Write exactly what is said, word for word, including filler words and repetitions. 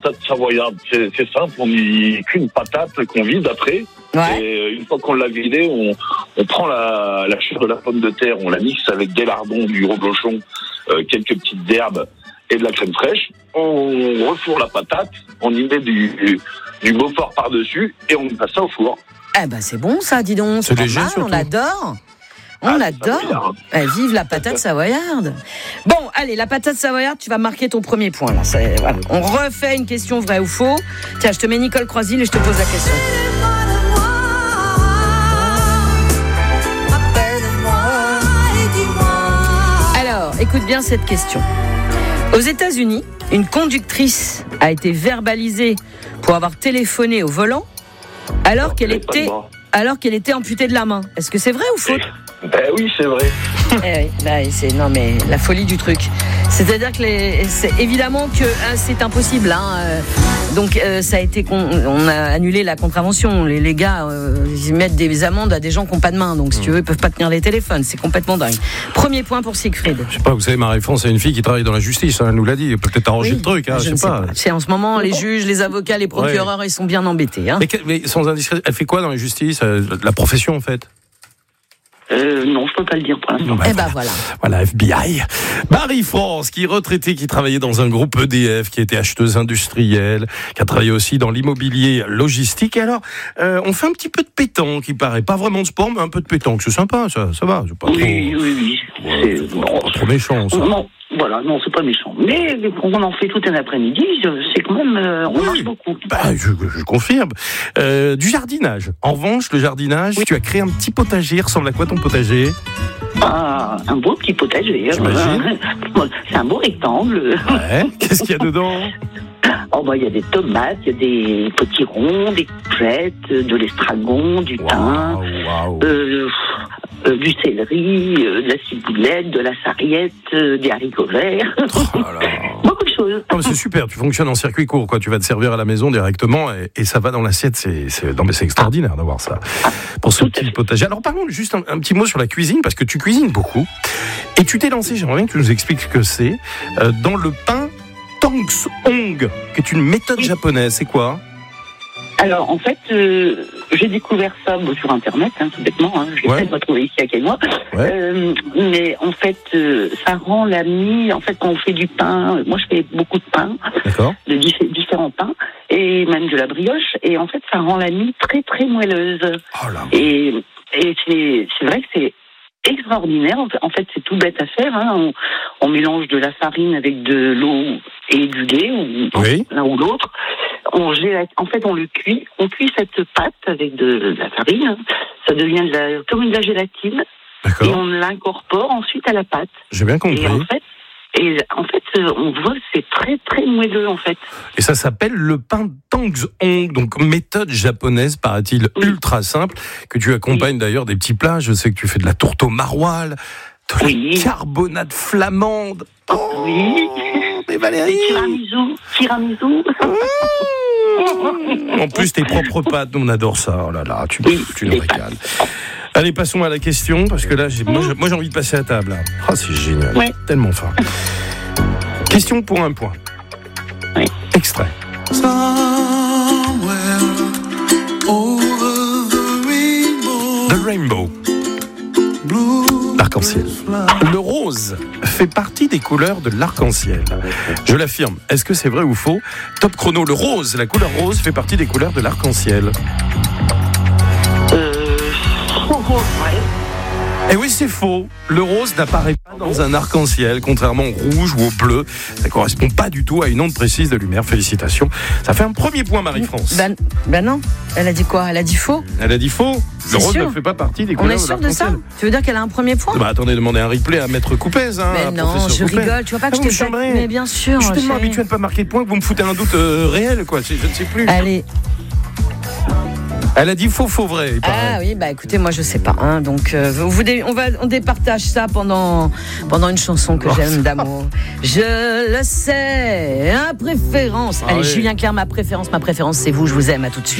patate savoyarde, c'est, c'est simple, on n'y qu'une patate qu'on vide après. Ouais. Et une fois qu'on l'a vidée, on, on prend la, la chure de la pomme de terre, on la mixe avec des lardons, du reblochon, euh, quelques petites herbes et de la crème fraîche. On refourre la patate, on y met du, du, du Beaufort par-dessus et on passe ça au four. Eh ben c'est bon ça, dis donc. C'est pas léger, mal, surtout. on adore. On Ah, adore. savoyard. Eh, vive la patate savoyarde. Bon, allez, la patate savoyarde, tu vas marquer ton premier point là. C'est, voilà. On refait une question vraie ou faux. Tiens, je te mets Nicole Croisille et je te pose la question. Alors, écoute bien cette question. Aux États-Unis, une conductrice a été verbalisée pour avoir téléphoné au volant alors qu'elle Elle a pas de était, bras. alors qu'elle était amputée de la main. Est-ce que c'est vrai ou faux? Ben oui, c'est vrai. Eh oui, bah, c'est non mais la folie du truc. C'est-à-dire que les, c'est évidemment que hein, c'est impossible. Hein, euh, donc euh, ça a été, con, on a annulé la contravention. Les, les gars, euh, ils mettent des amendes à des gens qui n'ont pas de main. Donc si tu veux, ils peuvent pas tenir les téléphones. C'est complètement dingue. Premier point pour Siegfried. Je sais pas, vous savez, Marie-France, c'est une fille qui travaille dans la justice, hein, elle nous l'a dit. Elle peut peut-être arranger Oui, le truc, hein, je je ne sais pas. C'est en ce moment les juges, les avocats, les procureurs, ils sont bien embêtés. Hein. Mais, que- mais sans indiscrétion, elle fait quoi dans la justice, euh, la profession en fait? Euh, non, je peux pas le dire pour l'instant. Bah, Eh ben voilà. Voilà, F B I. Marie-France, qui est retraitée, qui travaillait dans un groupe E D F, qui était acheteuse industrielle, qui a travaillé aussi dans l'immobilier logistique. Et alors, euh, on fait un petit peu de pétanque, il paraît. Pas vraiment de sport, mais un peu de pétanque. C'est sympa, ça, ça va. C'est pas Oui, trop, oui, oui. ouais, C'est, c'est bon, pas trop méchant, ça. non, voilà, non, c'est pas méchant. Mais on en fait tout un après-midi, c'est quand même, euh, on Oui. marche beaucoup. Bah, je, je confirme. Euh, du jardinage. En revanche, le jardinage, tu as créé un petit potager. Ressemble à quoi ton potager? Ah, un beau petit potager. J'imagine. Bon, c'est un beau rectangle. Ouais. Qu'est-ce qu'il y a dedans? Oh, bah, il y a des tomates, il y a des petits ronds, des courgettes, de l'estragon, du thym, Waouh, waouh. euh, euh, du céleri, euh, de la ciboulette, de la sarriette, euh, des haricots verts. Oh là là. Beaucoup de choses. Non, mais c'est super, tu fonctionnes en circuit court, quoi. Tu vas te servir à la maison directement et, et ça va dans l'assiette. C'est, c'est, non, mais c'est extraordinaire d'avoir ça. Pour ce Tout à petit fait. potager. Alors, parlons juste un, un petit mot sur la cuisine, parce que tu cuisines beaucoup. Et tu t'es lancé, j'aimerais bien que tu nous expliques ce que c'est, euh, dans le pain Tangsong, qui est une méthode japonaise. C'est quoi? Alors, en fait, euh, j'ai découvert ça bon, sur Internet, hein, tout bêtement. Hein, je l'ai Ouais. peut-être pas trouvé ici à quel mois. Ouais. Euh, mais en fait, euh, ça rend la mie. En fait, quand on fait du pain, moi, je fais beaucoup de pain, D'accord. de dif- différents pains, et même de la brioche. Et en fait, ça rend la mie très, très moelleuse. Oh là. Et, et c'est, c'est vrai que c'est extraordinaire. En fait, en fait, c'est tout bête à faire. Hein. On, on mélange de la farine avec de l'eau et du lait, ou Oui. l'un ou l'autre. On gélate, en fait, on le cuit. On cuit cette pâte avec de, de la farine. Ça devient de la, comme de la gélatine. Et D'accord. on l'incorpore ensuite à la pâte. J'ai bien compris. Et en fait, et en fait, euh, on voit que c'est très, très moelleux, en fait. Et ça s'appelle le pain Tangsong, donc méthode japonaise, paraît-il, Oui. ultra simple, que tu accompagnes d'ailleurs des petits plats. Je sais que tu fais de la tourte au maroilles, de Oui. la carbonade flamande. Oh, Oui. mais Et Valérie. tiramisu, tiramisu. En plus, tes propres pâtes, on adore ça. Oh là là, tu, Oui, tu nous les régales. Allez, passons à la question, parce que là, j'ai, moi, j'ai, moi, j'ai envie de passer à table. là. Ah, c'est génial. Ouais. Tellement faim. Question pour un point. Oui. Extrait. The Rainbow. L'arc-en-ciel. Le rose fait partie des couleurs de l'arc-en-ciel. Je l'affirme. Est-ce que c'est vrai ou faux? Top chrono. Le rose, la couleur rose fait partie des couleurs de l'arc-en-ciel. Euh, oh, oh, ouais. Eh oui, c'est faux. Le rose n'apparaît pas dans un arc-en-ciel, contrairement au rouge ou au bleu. Ça correspond pas du tout à une onde précise de lumière. Félicitations. Ça fait un premier point, Marie-France. Ben, ben non. Elle a dit quoi? Elle a dit faux. Elle a dit faux. Le C'est rose sûr. ne fait pas partie des On couleurs est sûr de ça? l'arc-en-ciel. Tu veux dire qu'elle a un premier point? Bah attendez, demandez un replay à Maître Coupez. Hein, Mais à non, professeur je Coupez. rigole. Tu vois pas que Ah, je vous t'ai me pas... chambrez. Mais bien sûr. Je suis tellement chérie. habitué à ne pas marquer de points que vous me foutez un doute euh, réel, quoi. Je, je ne sais plus. Allez. Elle a dit faux, faux, vrai. il paraît. Ah oui, bah écoutez, moi je sais pas. Hein, donc euh, vous dé- on va on départage ça pendant pendant une chanson que Oh, j'aime d'amour. Je le sais, à préférence. Ah Allez, oui. Julien Clerc, ma préférence, ma préférence, c'est vous. Je vous aime. À tout de suite.